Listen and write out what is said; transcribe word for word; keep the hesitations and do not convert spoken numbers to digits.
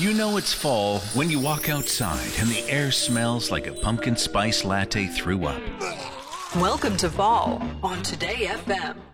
You know it's fall when you walk outside and the air smells like a pumpkin spice latte threw up. Welcome to fall on Today F M.